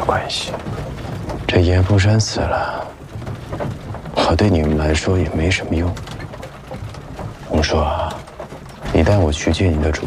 关系。这严福山死了，我对你们来说也没什么用。红硕，你带我去见你的主